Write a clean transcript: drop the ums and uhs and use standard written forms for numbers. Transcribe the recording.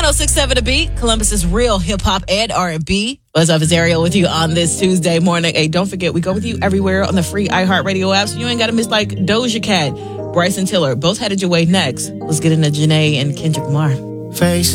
106.7 The Beat, Columbus's real hip-hop and R&B. What's up, it's Ariel with you on this Tuesday morning. Hey, don't forget, we go with you everywhere on the free iHeartRadio app, so you ain't got to miss like Doja Cat, Bryson Tiller. Both headed your way next. Let's get into Janae and Kendrick Lamar. Face